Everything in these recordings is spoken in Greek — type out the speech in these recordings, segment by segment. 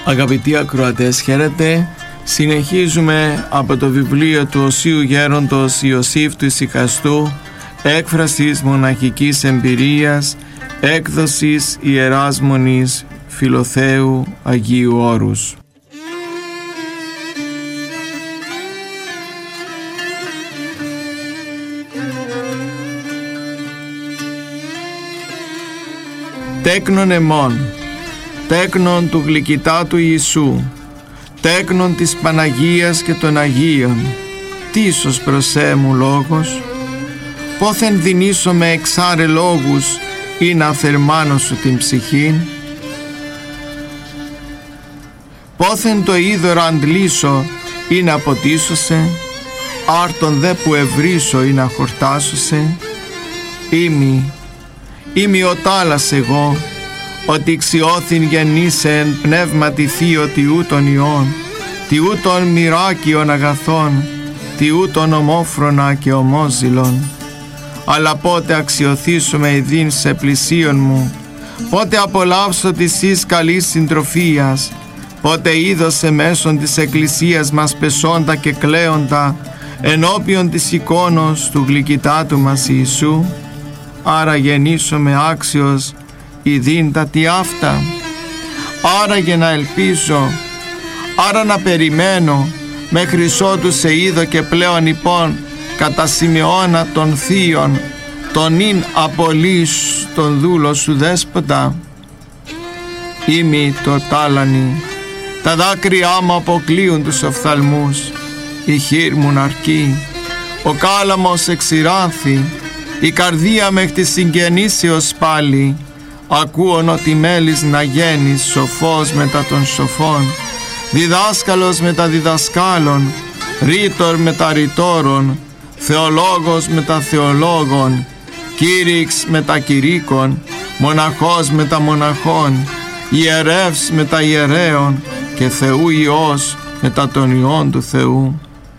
Αγαπητοί ακροατές, χαίρετε. Συνεχίζουμε από το βιβλίο του Οσίου Γέροντος Ιωσήφ του Ησυχαστού, έκφρασης μοναχικής εμπειρίας, έκδοσης Ιεράς Μονής Φιλοθέου Αγίου Όρους. Τέκνον εμών, τέκνον του γλυκητάτου Ιησού, τέκνον της Παναγίας και των Αγίων, τίσος προσέ μου λόγος, πόθεν δινήσω με εξάρε λόγους ή να θερμάνω σου την ψυχήν, πόθεν το είδωρο αντλήσω ή να ποτίσωσε, άρτον δε που ευρύσω ή να χορτάσωσε, Ήμι ο τάλας εγώ, ότι ξιώθην γεννήσεν πνεύματι θείο τιού των ιών, τιού των μοιράκιων αγαθών, τιού των ομόφρονα και ομόζηλων. Αλλά πότε αξιωθήσουμε ειδήν σε πλησίον μου, πότε απολαύσω της εις καλής συντροφίας, πότε είδωσε μέσον της εκκλησίας μας πεσόντα και κλαίοντα ενώπιον της εικόνος του γλυκητάτου μας Ιησού. Άρα γεννήσομαι άξιος ειδήν τι αυτά, άρα για να ελπίζω, άρα να περιμένω μέχρι ότου σε είδω και πλέον υπόν κατά σημειώνα των θείων, τον ειν απολύς τον δούλο σου δέσποτα. Ήμι το τάλανι, τα δάκρυά μου αποκλείουν τους οφθαλμούς, η χείρ μου ναρκεί, ο κάλαμος εξηράθη, η καρδία με τη συγγενήσεως πάλι. Ακούων ότι μέλης να γένεις, σοφός μετά των σοφών, διδάσκαλος μετά διδασκάλων, ρήτορ μετά ρητόρων, θεολόγος μετά θεολόγων, κήρυξ μετά κηρύκων, μοναχός μετά μοναχών, ιερεύς μετά ιερέων και Θεού Υιός μετά των Υιών του Θεού.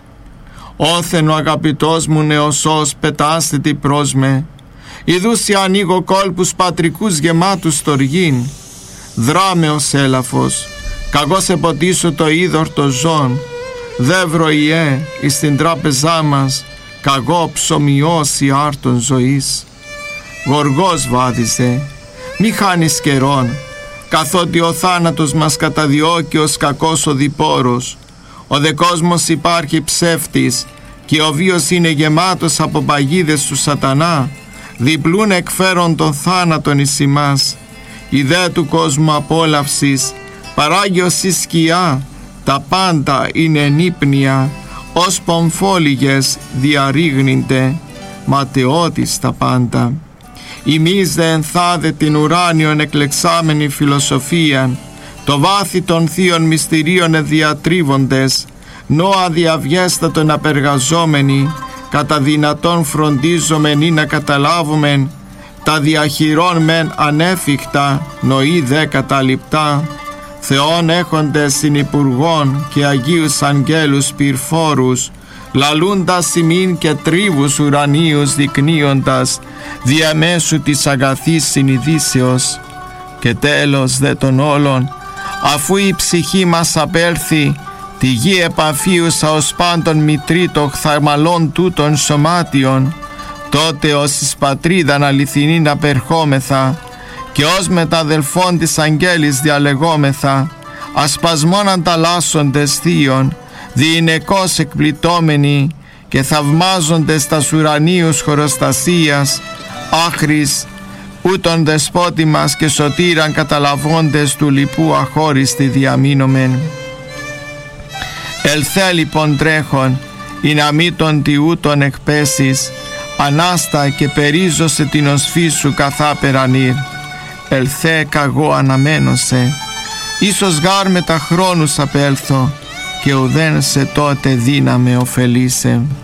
Όθεν ο αγαπητός μου νεοσός πετάστητη προς με, ιδούσι ανοίγω κόλπους πατρικούς γεμάτους στοργήν, δράμε ως έλαφος, καγώ σε ποτίσω το είδωρ το ζών, δεύρο ιέ εις την τράπεζά μας, καγώ ψωμιώσει άρτων ζωής. Γοργός βάδιζε, μη χάνεις καιρόν, καθότι ο θάνατος μας καταδιώκει ως κακός οδηπόρος. Ο δε κόσμος υπάρχει ψεύτης και ο βίος είναι γεμάτος από παγίδες του σατανά, διπλούν εκφέρον τον θάνατον εις ημάς. Η δε του κόσμου απόλαυσης παράγει ως η σκιά, τα πάντα είναι ενύπνοια, ως πομφόλιγες διαρρήγνυνται, ματαιώτης τα πάντα. Ημείς δε ενθάδε την ουράνιον εκλεξάμενη φιλοσοφίαν, το βάθη των θείων μυστηρίων εδιατρίβοντες, νόα διαβιέστατον απεργαζόμενοι, κατά δυνατόν φροντίζομεν ή να καταλάβομεν, τα διαχειρών μεν ανέφικτα, νοή δε καταληπτά, Θεόν έχοντες συνυπουργών και Αγίους Αγγέλους πυρφόρους, λαλούντας ημίν και τρίβους ουρανίους δεικνύοντας, διαμέσου της αγαθής συνειδήσεως. Και τέλος δε των όλων, αφού η ψυχή μας απέλθει, τη γη επαφίουσα ως πάντων μητρίτο χθαρμαλών τούτων σωμάτιων, τότε ως εις πατρίδαν αληθινήν απερχόμεθα και ως μεταδελφών της αγγέλης διαλεγόμεθα, ασπασμόν ανταλλάσσοντες θείων, διηνεκώς εκπληττόμενοι και θαυμάζοντες τας ουρανίους χωροστασίας, άχρης ούτων δεσπότη μας και σωτήραν καταλαβώντες του λοιπού αχώριστη διαμείνομεν. Ελθέ λοιπόν τρέχον, ή να μη τον τιούτον εκπέσεις, ανάστα και περίζωσε την οσφή σου καθάπεραν. Ελθέ καγώ αναμένωσε, ίσως γάρ με τα χρόνους απέλθω, και ουδέν σε τότε δύναμε ωφελήσε.